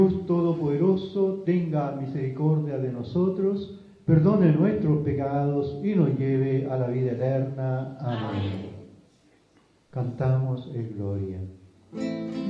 Dios Todopoderoso tenga misericordia de nosotros, perdone nuestros pecados y nos lleve a la vida eterna. Amén. Cantamos en gloria.